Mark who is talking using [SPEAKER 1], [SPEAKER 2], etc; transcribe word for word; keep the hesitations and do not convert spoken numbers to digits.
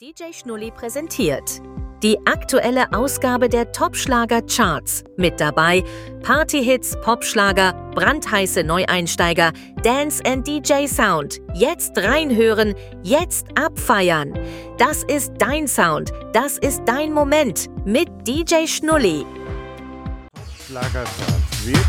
[SPEAKER 1] D J Schnulli präsentiert die aktuelle Ausgabe der Top-Schlager-Charts. Mit dabei Party-Hits, Popschlager, brandheiße Neueinsteiger, Dance and D J Sound. Jetzt reinhören, jetzt abfeiern. Das ist dein Sound, das ist dein Moment mit D J Schnulli.
[SPEAKER 2] Schlagercharts wird